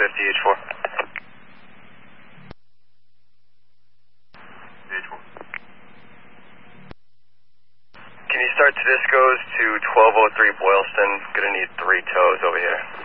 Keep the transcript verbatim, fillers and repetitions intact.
with D H four. D H four. Can you start Tedisco's to twelve oh three Boylston? Gonna need three tows over here.